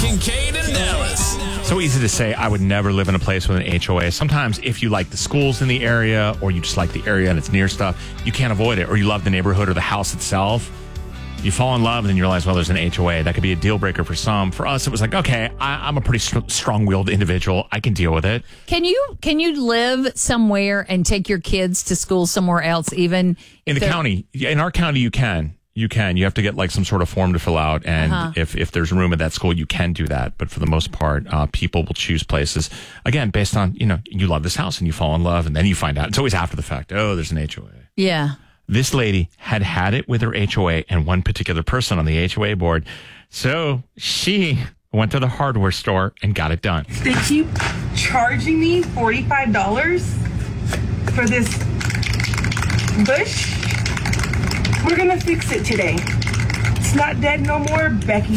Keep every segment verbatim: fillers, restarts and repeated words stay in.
Kincaid and Dallas. So easy to say, I would never live in a place with an H O A. Sometimes if you like the schools in the area or you just like the area and it's near stuff, you can't avoid it. Or you love the neighborhood or the house itself. You fall in love and then you realize, well, there's an H O A. That could be a deal breaker for some. For us, it was like, okay, I, I'm a pretty st- strong-willed individual. I can deal with it. Can you can you live somewhere and take your kids to school somewhere else, even in the county? In our county, you can. You can. You have to get like some sort of form to fill out. And uh-huh. if, if there's room at that school, you can do that. But for the most part, uh, people will choose places, again, based on, you know, you love this house and you fall in love and then you find out. It's always after the fact. Oh, there's an H O A. Yeah. This lady had had it with her H O A and one particular person on the H O A board. So she went to the hardware store and got it done. They keep charging me forty-five dollars for this bush. We're going to fix it today. It's not dead no more, Becky.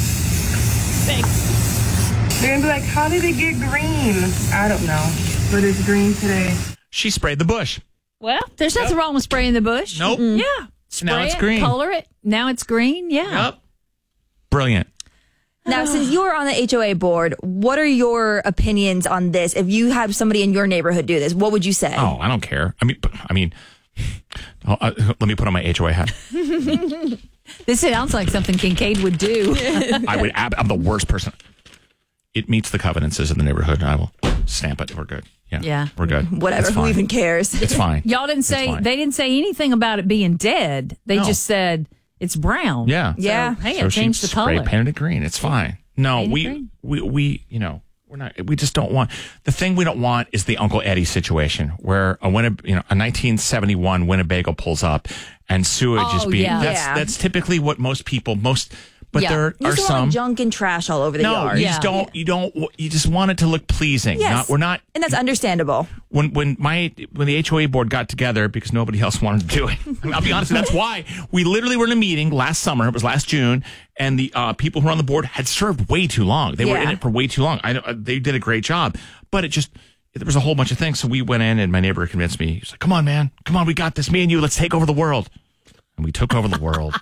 Thanks. They're going to be like, how did it get green? I don't know, but it's green today. She sprayed the bush. Well, there's nothing yep. wrong with spraying the bush. Nope. Mm-mm. Yeah. Spray now it's it, green. Color it. Now it's green. Yeah. Yep. Brilliant. Now, since you are on the H O A board, what are your opinions on this? If you have somebody in your neighborhood do this, what would you say? Oh, I don't care. I mean, I mean, uh, let me put on my H O A hat. This sounds like something Kincaid would do. I would. I'm the worst person. It meets the covenants in the neighborhood. I will stamp it. We're good. Yeah, yeah. We're good. Whatever. Who even cares? It's fine. Y'all didn't say they didn't say anything about it being dead. They no. just said it's brown. Yeah. So, yeah. Hey, so it changed she the color. Spray painted it green. It's fine. No, painted we, green. we we you know we're not. We just don't want the thing we don't want is the Uncle Eddie situation where a Winneb- you know a nineteen seventy-one Winnebago pulls up and sewage oh, is being. Yeah. That's yeah. that's typically what most people most. But yeah. there you are just some want junk and trash all over the no, yard. you Yeah. just don't. You don't. You just want it to look pleasing. Yes. Not, we're not. And that's understandable. When when my when the H O A board got together because nobody else wanted to do it. I'll be honest. That's why we literally were in a meeting last summer. It was last June, and the uh, people who were on the board had served way too long. They yeah. were in it for way too long. I know they did a great job, but it just. There was a whole bunch of things. So we went in, and my neighbor convinced me. He's like, "Come on, man. Come on. We got this. Me and you. Let's take over the world." And we took over the world.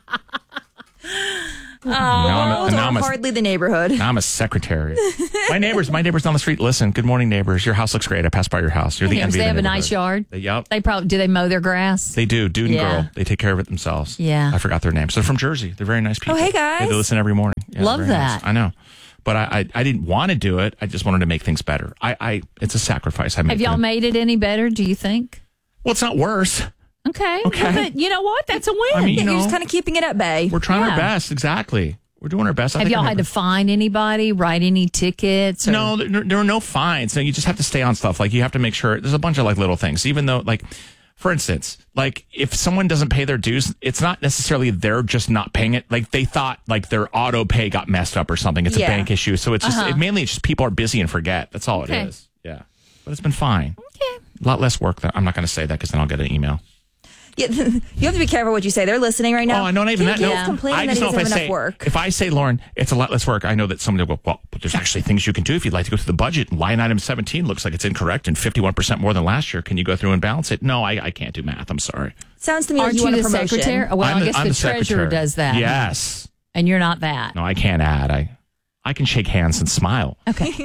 Oh, now I'm, now I'm a, hardly the neighborhood. Now I'm a secretary. my neighbors, my neighbors down the street. Listen, good morning, neighbors. Your house looks great. I passed by your house. You're the yeah, envy they of have the a nice yard. They, yep. They probably do. They mow their grass. They do. Dude and yeah. girl. They take care of it themselves. Yeah. I forgot their names. They're from Jersey. They're very nice people. Oh, hey guys. They listen every morning. Yeah, Love that. Nice. I know. But I, I, I didn't want to do it. I just wanted to make things better. I, I it's a sacrifice I make. Have y'all it. made it any better? Do you think? Well, it's not worse. Okay. Okay. Well, but you know what? That's a win. I mean, Yeah, you you're know, just kind of keeping it at bay. We're trying Yeah. our best. Exactly. We're doing our best. I Have think y'all our had to fine anybody, write any tickets? Or? No, there, there are no fines. No, you just have to stay on stuff. Like, you have to make sure there's a bunch of like little things, even though, like, for instance, like if someone doesn't pay their dues, it's not necessarily they're just not paying it. Like, they thought like their auto pay got messed up or something. It's Yeah. a bank issue. So it's just Uh-huh. it, mainly it's just people are busy and forget. That's all Okay. it is. Yeah. But it's been fine. Okay. A lot less work. Than, I'm not going to say that because then I'll get an email. Yeah, you have to be careful what you say. They're listening right now. Oh, I know, not even that. Kincaid's No, complaining I that just he know if doesn't I have say enough work. if I say, Lauren, it's a lot less work. I know that somebody will go, well, but there's actually things you can do if you'd like to go through the budget. Line item seventeen looks like it's incorrect and fifty-one percent more than last year. Can you go through and balance it? No, I, I can't do math. I'm sorry. Sounds to me Aren't like you, you want a the promotion. secretary? Well, I'm I the- guess I'm the, the treasurer secretary. does that. Yes. And you're not that. No, I can't add. I I can shake hands and smile. Okay.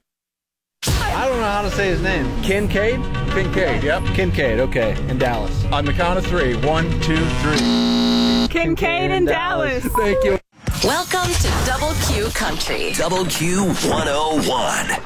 I don't know how to say his name. Kincaid? Kincaid, yep. Kincaid, okay. In Dallas. On the count of three. One, two, three. Kincaid in Dallas. Thank you. Welcome to Double Q Country. Double Q one oh one.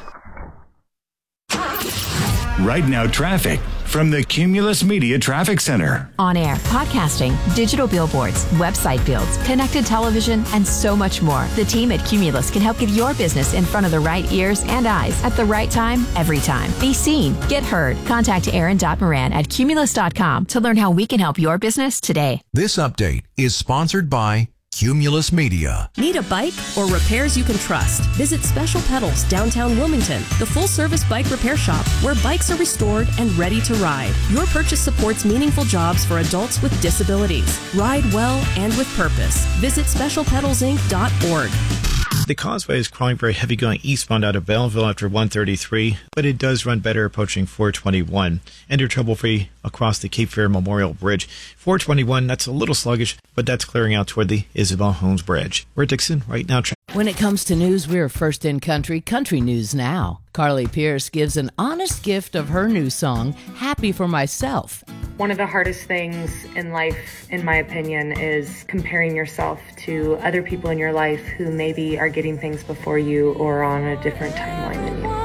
Right now, traffic from the Cumulus Media Traffic Center. On air, podcasting, digital billboards, website builds, connected television, and so much more. The team at Cumulus can help get your business in front of the right ears and eyes at the right time, every time. Be seen, get heard. Contact Aaron Moran at cumulus dot com to learn how we can help your business today. This update is sponsored by Cumulus Media. Need a bike or repairs you can trust? Visit Special Pedals downtown Wilmington, the full-service bike repair shop where bikes are restored and ready to ride. Your purchase supports meaningful jobs for adults with disabilities. Ride well and with purpose. Visit special pedals inc dot org. The Causeway is crawling very heavy going eastbound out of Belleville after one thirty-three, but it does run better approaching four twenty-one. And you're trouble-free across the Cape Fear Memorial Bridge. four twenty-one, that's a little sluggish, but that's clearing out toward the Isabel Holmes Bridge. We're Dixon, right now. Tra- when it comes to news, we're first in country, Country News Now. Carly Pierce gives an honest gift of her new song, Happy for Myself. One of the hardest things in life, in my opinion, is comparing yourself to other people in your life who maybe are getting things before you or on a different timeline than you.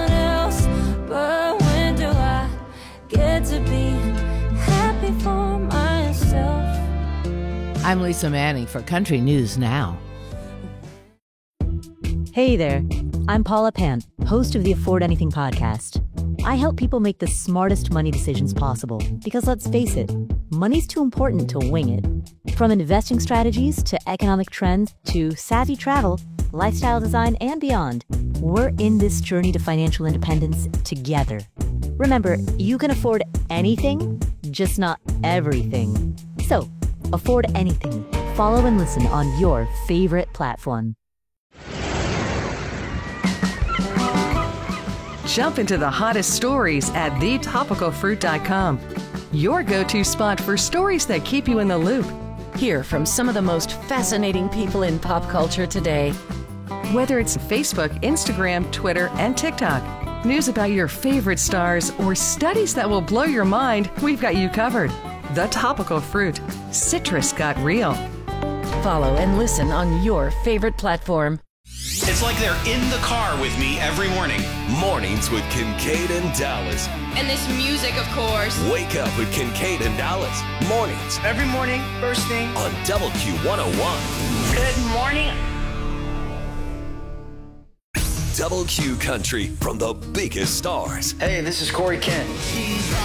But when do I get to be happy for myself? I'm Lisa Manning for Country News Now. Hey there, I'm Paula Pant, host of the Afford Anything podcast. I help people make the smartest money decisions possible because, let's face it, money's too important to wing it. From investing strategies to economic trends to savvy travel, lifestyle design, and beyond, we're in this journey to financial independence together. Remember, you can afford anything, just not everything. So, afford anything. Follow and listen on your favorite platform. Jump into the hottest stories at the topical fruit dot com. Your go-to spot for stories that keep you in the loop. Hear from some of the most fascinating people in pop culture today. Whether it's Facebook, Instagram, Twitter, and TikTok, news about your favorite stars, or studies that will blow your mind, we've got you covered. The Topical Fruit. Citrus got real. Follow and listen on your favorite platform. It's like they're in the car with me every morning. Mornings with Kincaid and Dallas. And this music, of course. Wake up with Kincaid and Dallas. Mornings. Every morning, first thing. On Double Q one oh one. Good morning. Double Q Country from the biggest stars. Hey, this is Corey Kent.